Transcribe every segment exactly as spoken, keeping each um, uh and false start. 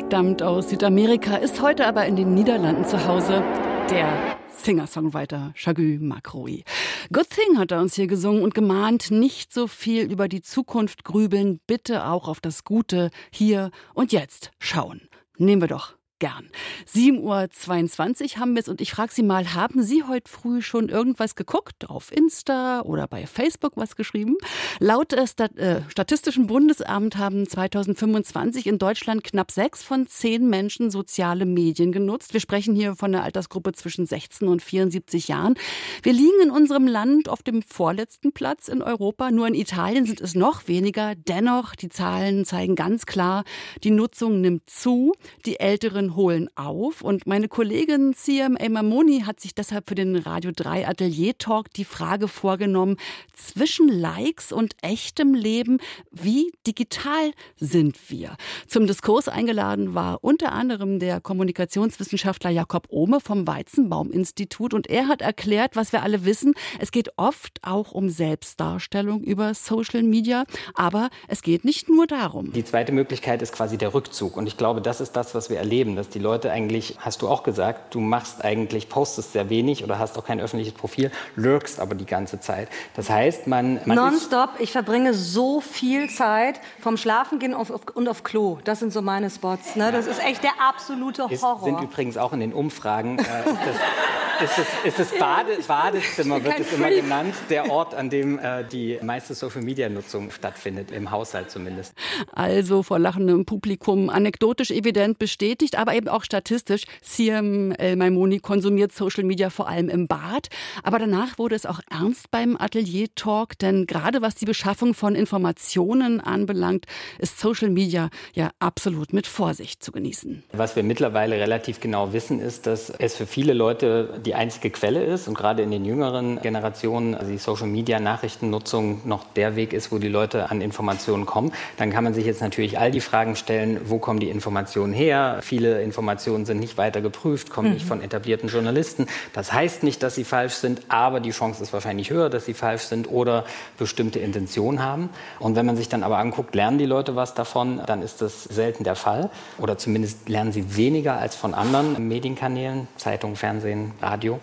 stammt aus Südamerika, ist heute aber in den Niederlanden zu Hause. Der Singer-Songwriter Shaggy Macroy. Good Thing hat er uns hier gesungen und gemahnt, nicht so viel über die Zukunft grübeln, bitte auch auf das Gute hier und jetzt schauen. Nehmen wir doch gern. sieben Uhr zweiundzwanzig haben wir es und ich frage Sie mal, haben Sie heute früh schon irgendwas geguckt? Auf Insta oder bei Facebook was geschrieben? Laut äh, Stat- äh, Statistischen Bundesamt haben zweitausendfünfundzwanzig in Deutschland knapp sechs von zehn Menschen soziale Medien genutzt. Wir sprechen hier von einer Altersgruppe zwischen sechzehn und vierundsiebzig Jahren. Wir liegen in unserem Land auf dem vorletzten Platz in Europa. Nur in Italien sind es noch weniger. Dennoch, die Zahlen zeigen ganz klar, die Nutzung nimmt zu. Die Älteren holen auf und meine Kollegin C M A Mamoni hat sich deshalb für den Radio drei Atelier Talk die Frage vorgenommen, zwischen Likes und echtem Leben, wie digital sind wir? Zum Diskurs eingeladen war unter anderem der Kommunikationswissenschaftler Jakob Ohme vom Weizenbaum-Institut und er hat erklärt, was wir alle wissen, es geht oft auch um Selbstdarstellung über Social Media, aber es geht nicht nur darum. Die zweite Möglichkeit ist quasi der Rückzug und ich glaube, das ist das, was wir erleben, dass die Leute eigentlich, hast du auch gesagt, du machst eigentlich, postest sehr wenig oder hast auch kein öffentliches Profil, lurkst aber die ganze Zeit. Das heißt, man... man Nonstop, ich verbringe so viel Zeit vom Schlafengehen auf, auf, und auf Klo. Das sind so meine Spots. Ne? Das ist echt der absolute Horror. Ist, sind übrigens auch in den Umfragen, äh, ist das, ist das, ist das Bade, Badezimmer, wird es immer genannt, der Ort, an dem äh, die meiste Social-Media-Nutzung stattfindet, im Haushalt zumindest. Also vor lachendem Publikum, anekdotisch evident bestätigt, aber eben auch statistisch. C M A Mamoni konsumiert Social Media vor allem im Bad. Aber danach wurde es auch ernst beim Atelier Talk, denn gerade was die Beschaffung von Informationen anbelangt, ist Social Media ja absolut mit Vorsicht zu genießen. Was wir mittlerweile relativ genau wissen, ist, dass es für viele Leute die einzige Quelle ist und gerade in den jüngeren Generationen also die Social Media Nachrichtennutzung noch der Weg ist, wo die Leute an Informationen kommen. Dann kann man sich jetzt natürlich all die Fragen stellen, wo kommen die Informationen her? Viele Informationen sind nicht weiter geprüft, kommen nicht von etablierten Journalisten. Das heißt nicht, dass sie falsch sind, aber die Chance ist wahrscheinlich höher, dass sie falsch sind oder bestimmte Intentionen haben. Und wenn man sich dann aber anguckt, lernen die Leute was davon, dann ist das selten der Fall. Oder zumindest lernen sie weniger als von anderen Medienkanälen, Zeitung, Fernsehen, Radio.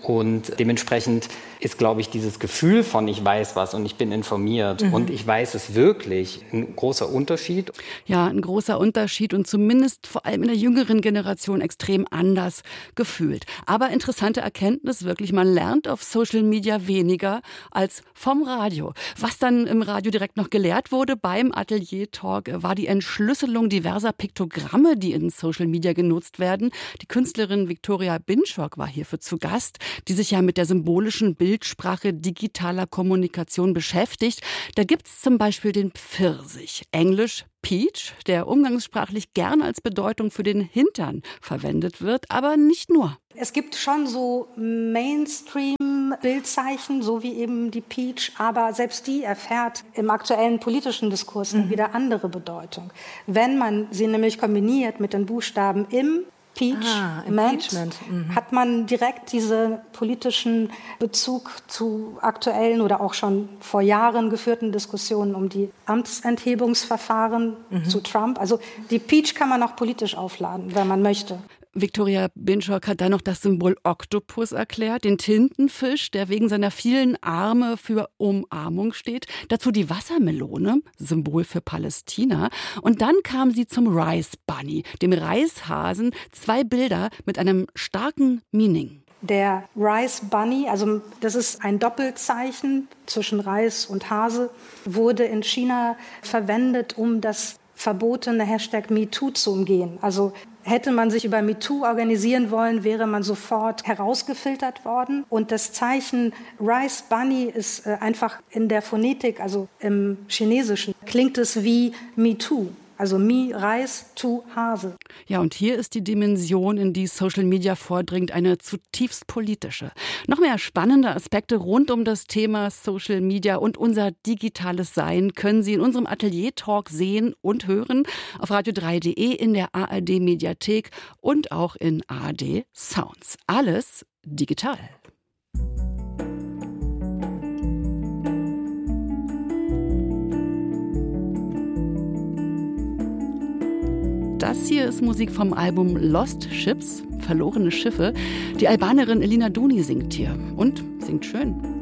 Und dementsprechend ist, glaube ich, dieses Gefühl von ich weiß was und ich bin informiert mhm. und ich weiß es wirklich ein großer Unterschied. Ja, ein großer Unterschied und zumindest vor allem in der jüngeren Generation extrem anders gefühlt. Aber interessante Erkenntnis wirklich, man lernt auf Social Media weniger als vom Radio. Was dann im Radio direkt noch gelehrt wurde beim Atelier Talk, war die Entschlüsselung diverser Piktogramme, die in Social Media genutzt werden. Die Künstlerin Viktoria Binschok war hierfür zu Gast, die sich ja mit der symbolischen Bildsprache digitaler Kommunikation beschäftigt. Da gibt es zum Beispiel den Pfirsich, englisch Peach, der umgangssprachlich gern als Bedeutung für den Hintern verwendet wird, aber nicht nur. Es gibt schon so Mainstream-Bildzeichen, so wie eben die Peach, aber selbst die erfährt im aktuellen politischen Diskurs mhm. wieder andere Bedeutung. Wenn man sie nämlich kombiniert mit den Buchstaben im Peach, ah, Impeachment, mhm. hat man direkt diesen politischen Bezug zu aktuellen oder auch schon vor Jahren geführten Diskussionen um die Amtsenthebungsverfahren mhm. zu Trump. Also die Peach kann man auch politisch aufladen, wenn man möchte. Viktoria Binschok hat dann noch das Symbol Oktopus erklärt, den Tintenfisch, der wegen seiner vielen Arme für Umarmung steht. Dazu die Wassermelone, Symbol für Palästina. Und dann kam sie zum Rice Bunny, dem Reishasen, zwei Bilder mit einem starken Meaning. Der Rice Bunny, also das ist ein Doppelzeichen zwischen Reis und Hase, wurde in China verwendet, um das verbotene Hashtag MeToo zu umgehen. Also hätte man sich über MeToo organisieren wollen, wäre man sofort herausgefiltert worden. Und das Zeichen Rice Bunny ist einfach in der Phonetik, also im Chinesischen, klingt es wie MeToo. Also Mi, Reis, Tu, Hase. Ja, und hier ist die Dimension, in die Social Media vordringt, eine zutiefst politische. Noch mehr spannende Aspekte rund um das Thema Social Media und unser digitales Sein können Sie in unserem Atelier-Talk sehen und hören auf radio drei punkt de, in der A R D-Mediathek und auch in A R D Sounds. Alles digital. Das hier ist Musik vom Album Lost Ships, verlorene Schiffe. Die Albanerin Elina Duni singt hier und singt schön.